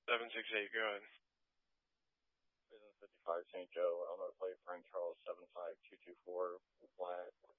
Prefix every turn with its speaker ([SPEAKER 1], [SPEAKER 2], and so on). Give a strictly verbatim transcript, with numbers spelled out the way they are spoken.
[SPEAKER 1] seven six eight, go ahead.
[SPEAKER 2] Business fifty-five Saint Joe, Elmer Plate, Frank Charles seven five two two four, flat